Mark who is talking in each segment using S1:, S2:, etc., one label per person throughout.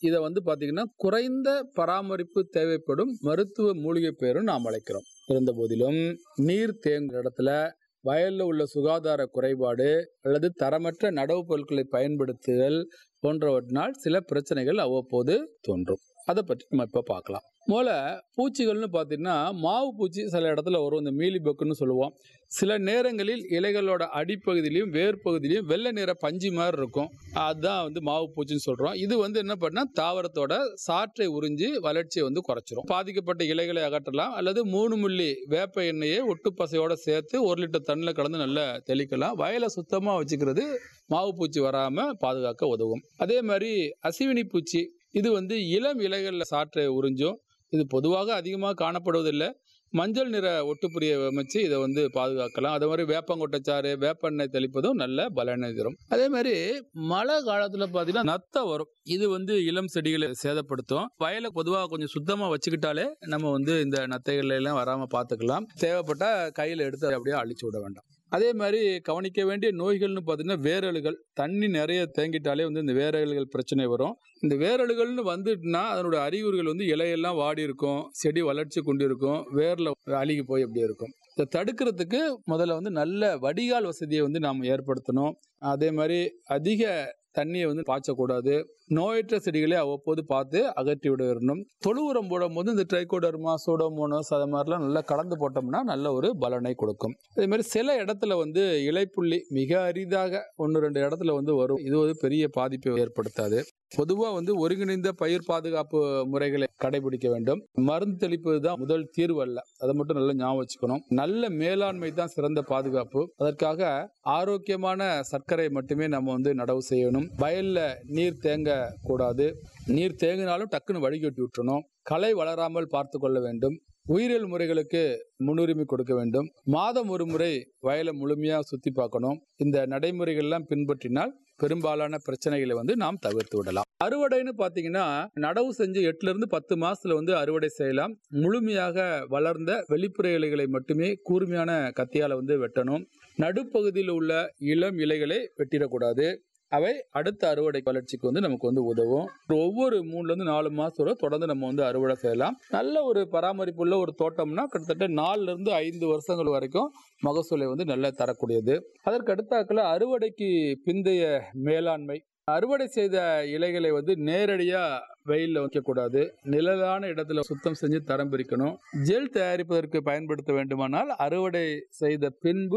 S1: இதை வந்து பாத்தீங்கன்னா குறைந்த பராமரிப்பு தேவைப்படும் மருத்துவ மூலிகை பெயரும் நாம் அழைக்கிறோம். இருந்த போதிலும் நீர் தேங்குற இடத்துல வயல்ல உள்ள சுகாதார குறைபாடு அல்லது தரமற்ற நடவு பொருட்களை பயன்படுத்துதல் போன்றவற்றினால் சில பிரச்சனைகள் அவ்வப்போது தோன்றும். அதை பற்றி நம்ம இப்ப பார்க்கலாம். முதல்ல பூச்சிகள்னு பார்த்தீங்கன்னா மாவு பூச்சி சில இடத்துல வரும். இந்த மீலி பக்குன்னு சொல்லுவோம். சில நேரங்களில் இலைகளோட அடிப்பகுதியிலையும் வேர் பகுதியிலையும் வெள்ளை நிற பஞ்சு மாதிரி இருக்கும். அதுதான் வந்து மாவு பூச்சின்னு சொல்றோம். இது வந்து என்ன பண்ணா தாவரத்தோட சாற்றை உறிஞ்சி வளர்ச்சியை வந்து குறைச்சிரும். பாதிக்கப்பட்ட இலைகளை அகற்றலாம் அல்லது 3 மில்லி வேப்ப எண்ணெயை ஒட்டு பசையோட சேர்த்து 1 லிட்டர் தண்ணில் கலந்து நல்லா தெளிக்கலாம். வயலை சுத்தமாக வச்சுக்கிறது மாவு பூச்சி வராம பாதுகாக்க உதவும். அதே மாதிரி அசிவினி பூச்சி, இது வந்து இளம் இலைகளில் சாற்றை உறிஞ்சும். இது பொதுவாக அதிகமாக காணப்படுவதில்லை. மஞ்சள் நிற ஒட்டுப்புரியை அமைச்சு இதை வந்து பாதுகாக்கலாம். அதே மாதிரி வேப்பங்கொட்டைச்சாறு, வேப்பெண்ணெய் தெளிப்பதும் நல்ல பலனை தரும். அதே மாதிரி மழை காலத்தில் பார்த்தீங்கன்னா நத்தை வரும். இது வந்து இளம் செடிகளை சேதப்படுத்தும். வயலை பொதுவாக கொஞ்சம் சுத்தமாக வச்சுக்கிட்டாலே நம்ம வந்து இந்த நத்தைகள் எல்லாம் வராமல் பார்த்துக்கலாம். தேவைப்பட்ட கையில் எடுத்து அப்படியே அழிச்சு விட வேண்டாம். அதே மாதிரி கவனிக்க வேண்டிய நோய்கள்னு பார்த்தீங்கன்னா வேரலுகள். தண்ணி நிறைய தேங்கிட்டாலே வந்து இந்த வேரல்கள் பிரச்சனை வரும். இந்த வேரலுகள்னு வந்துட்டுனா அதனோட அறிகுறிகள் வந்து இலையெல்லாம் வாடி இருக்கும், செடி வளர்ச்சி கொண்டு இருக்கும், வேரில் அழுகி போய் அப்படியே இருக்கும். இதை தடுக்கிறதுக்கு முதல்ல வந்து நல்ல வடிகால் வசதியை வந்து நாம் ஏற்படுத்தணும். அதே மாதிரி அதிக தண்ணியை வந்து பாய்ச்சக்கூடாது. நோயற்ற செடிகளை அவ்வப்போது பார்த்து அகற்றி விட வரணும். தொழு உரம் போடும் போது இந்த ட்ரைகோடர்மா, சூடோமோனஸ் அது மாதிரிலாம் நல்லா கலந்து போட்டோம்னா நல்ல ஒரு பலனை கொடுக்கும். அதே மாதிரி சில இடத்துல வந்து இலைப்புள்ளி மிக அரிதாக 1-2 இடத்துல வந்து வரும். இது ஒரு பெரிய பாதிப்பை ஏற்படுத்தாது. பொதுவாக வந்து ஒருங்கிணைந்த பயிர் பாதுகாப்பு முறைகளை கடைபிடிக்க வேண்டும். மருந்து தெளிப்பது தான் முதல் தீர்வு அல்ல. அதை மட்டும் நல்லா ஞாபகம் வச்சுக்கணும். நல்ல மேலாண்மை தான் சிறந்த பாதுகாப்பு. அதற்காக ஆரோக்கியமான சர்க்கரை மட்டுமே நம்ம வந்து நடவு செய்யணும். வயல்ல நீர் தேங்க கூடாது. நீர் தேங்கினாலும் டக்குன்னு வடிகட்டி விட்டுறணும். களை வளராமல் பார்த்து கொள்ள வேண்டும். உயிரியல் முறைகளுக்கு முன்னுரிமை கொடுக்க வேண்டும். மாதம் ஒரு முறை வயலை முழுமையா சுத்தி பார்க்கணும். இந்த நடைமுறைகள்லாம் பின்பற்றினால் பெரும்பாலான பிரச்சனைகளை வந்து நாம் தவிர்த்து விடலாம். அறுவடைன்னு பாத்தீங்கன்னா நடவு செஞ்சு 8 to 10 மாசத்துல வந்து அறுவடை செய்யலாம். முழுமையாக வளர்ந்த வெளிப்புற இலைகளை மட்டுமே கூர்மையான கத்தியால வந்து வெட்டணும். நடுப்பகுதியில் உள்ள இளம் இலைகளை வெட்டிடக்கூடாது. அவை அடுத்த அறுவடை வளர்ச்சிக்கு வந்து நமக்கு வந்து உதவும். ஒவ்வொரு 3 to 4 மாசத்தோட தொடர்ந்து நம்ம வந்து அறுவடை செய்யலாம். நல்ல ஒரு பராமரிப்புள்ள ஒரு தோட்டம்னா கிட்டத்தட்ட 4 to 5 வருஷங்கள் வரைக்கும் மகசூலை வந்து நல்லா தரக்கூடியது. அதற்கு அடுத்தாக்குல அறுவடைக்கு பிந்தைய மேலாண்மை. அறுவடை செய்த இலைகளை வந்து நேரடியா வெயிலில் வைக்கக்கூடாது. நிழலான இடத்துல சுத்தம் செஞ்சு தரம் பிரிக்கணும். ஜெல் தயாரிப்பதற்கு பயன்படுத்த வேண்டுமானால் அறுவடை செய்த பின்பு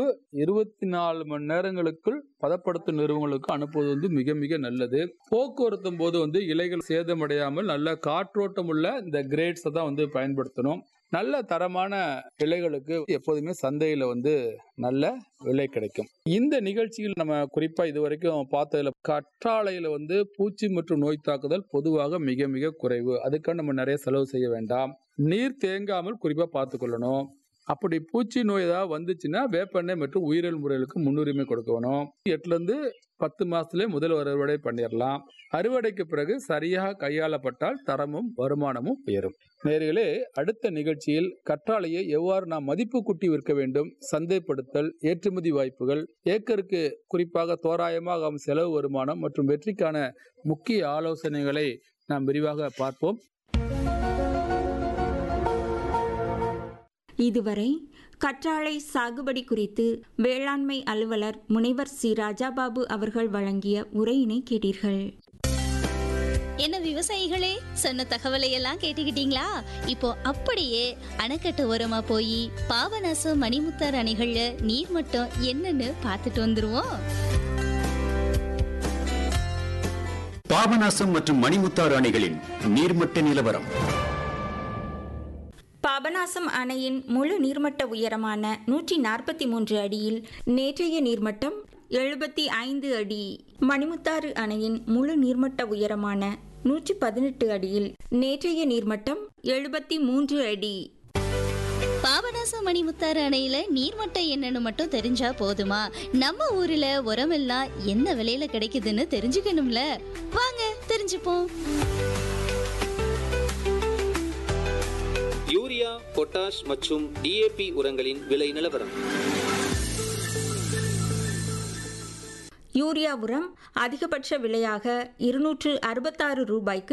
S1: 24 மணி நேரங்களுக்குள் பதப்படுத்தும் நிறுவனங்களுக்கு அனுப்புவது வந்து மிக மிக நல்லது. போக்குவரத்தும் போது வந்து இலைகள் சேதமடையாமல் நல்ல காற்றோட்டம் உள்ள இந்த கிரேட்ஸை தான் வந்து பயன்படுத்தணும். நல்ல தரமான இலைகளுக்கு எப்போதுமே சந்தையில வந்து நல்ல விலை கிடைக்கும். இந்த நிகழ்ச்சியில் நம்ம குறிப்பா இதுவரைக்கும் பார்த்ததுல கற்றாழையில வந்து பூச்சி மற்றும் நோய் தாக்குதல் பொதுவாக மிக மிக குறைவு. அதுக்காக நம்ம நிறைய செலவு செய்ய வேண்டாம். நீர் தேங்காமல் குறிப்பா பார்த்து கொள்ளணும். அப்படி பூச்சி நோய் ஏதாவது வந்துச்சுன்னா வேப்பெண்ணெய் மற்றும் உயிரியல் முறைகளுக்கு முன்னுரிமை கொடுக்கணும். 8 to 10 மாசத்துலேயே முதல் அறுவடை பண்ணிடலாம். அறுவடைக்கு பிறகு சரியாக கையாளப்பட்டால் தரமும் வருமானமும் உயரும். நேயர்களே, அடுத்த நிகழ்ச்சியில் கற்றாழையை எவ்வாறு நாம் மதிப்பு கூட்டி விற்க வேண்டும், சந்தைப்படுத்தல், ஏற்றுமதி வாய்ப்புகள், ஏக்கருக்கு குறிப்பாக தோராயமாக செலவு வருமானம் மற்றும் வெற்றிக்கான முக்கிய ஆலோசனைகளை நாம் விரிவாக பார்ப்போம்.
S2: இதுவரை கற்றாழை சாகுபடி குறித்து வேளாண்மை அலுவலர் முனைவர் சி. ராஜாபாபு அவர்கள் வழங்கிய உரையினை கேட்டீர்கள்.
S3: என்ன விவசாயிகளே, சொன்ன தகவலை எல்லாம் கேட்டுக்கிட்டீங்களா? இப்போ அப்படியே அணைக்கட்டு ஓரமா போய் பாபநாசம் மணிமுத்தாறு அணைகள்ல நீர்மட்டம் என்னன்னு பார்த்துட்டு வந்துருவோம்.
S4: பாபநாசம் மற்றும் மணிமுத்தாறு அணைகளின் நீர்மட்ட நிலவரம்.
S2: பாபநாசம் அணையின் முழு நீர்மட்ட உயரமான 143 அடியில் நேற்றைய நீர்மட்டம் 75 அடி. மணிமுத்தாறு அணையின் முழு நீர்மட்ட உயரமான 118 அடியில் நேற்றைய நீர்மட்டம் 73 அடி.
S3: பாபநாசம் மணிமுத்தாறு அணையில நீர்மட்டம் என்னன்னு மட்டும் தெரிஞ்சா போதுமா? நம்ம ஊர்ல உரமெல்லாம் என்ன விலையில கிடைக்குதுன்னு தெரிஞ்சுக்கணும்ல. வாங்க தெரிஞ்சுப்போம்.
S5: யூரியா, பொட்டாஷ் மற்றும் DAP உரங்களின் விலை நிலவரம்.
S2: யூரியா உரம் அதிகபட்ச விலையாக 266 ரூபாய்க்கு